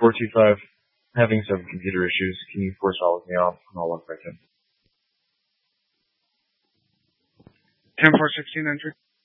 425, having some computer issues. Can you force all with me off? I'll look back in. 10-4-16 entry.